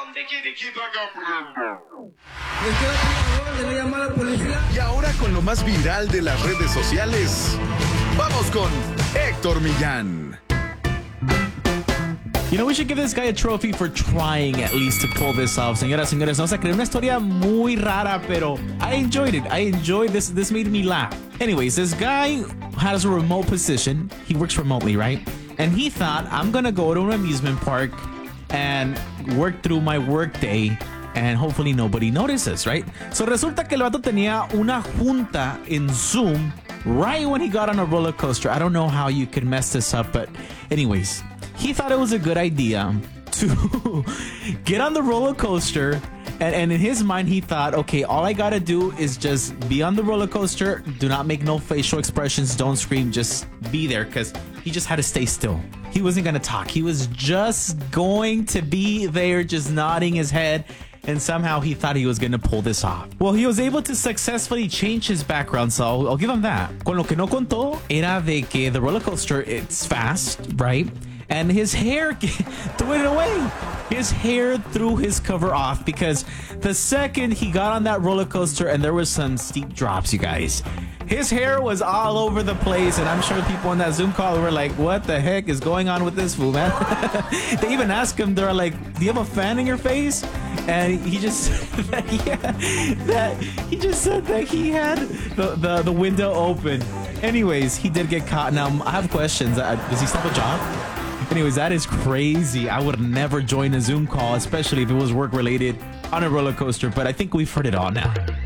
Y ahora con lo más viral de las redes sociales, vamos con Héctor Millán. You know, we should give this guy a trophy for trying at least to pull this off. Señoras, señores, no se creen, una historia muy rara, pero I enjoyed it. I enjoyed this. This made me laugh. Anyways, this guy has a remote position. He works remotely, right? And he thought, I'm going to go to an amusement park and work through my work day and hopefully nobody notices, right? So resulta que el vato tenía una junta in Zoom right when he got on a roller coaster. I don't know how you could mess this up, but anyways, he thought it was a good idea to get on the roller coaster. And in his mind, he thought, okay, all I gotta do is just be on the roller coaster. Do not make no facial expressions. Don't scream. Just be there, because he just had to stay still. He wasn't gonna talk. He was just going to be there, just nodding his head. And somehow he thought he was going to pull this off. Well, he was able to successfully change his background, so I'll give him that. Con lo que no contó era de que the roller coaster, it's fast, right? And his hair threw it away. His hair threw his cover off because the second he got on that roller coaster and there was some steep drops, you guys, his hair was all over the place. And I'm sure people in that Zoom call were like, what the heck is going on with this fool, man? They even asked him, they're like, do you have a fan in your face? And he just said he just said that he had the window open. Anyways, he did get caught. Now, I have questions. Does he still have a job? Anyways, that is crazy. I would never join a Zoom call, especially if it was work related on a roller coaster, but I think we've heard it all now.